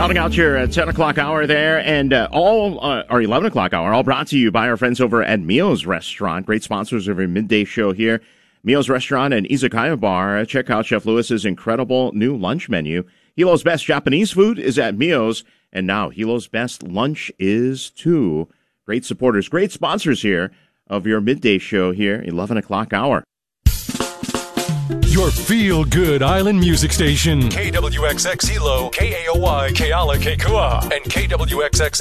Rounding out your 10 o'clock hour there, and our 11 o'clock hour, all brought to you by our friends over at Mio's Restaurant. Great sponsors of our midday show here. Mio's Restaurant and Izakaya Bar. Check out Chef Lewis's incredible new lunch menu. Hilo's best Japanese food is at Mio's, and now Hilo's best lunch is too. Great supporters, great sponsors here of your midday show here, 11 o'clock hour. Your feel-good island music station. KWXX Hilo, KAOY, Keala, Kekua, and KWXX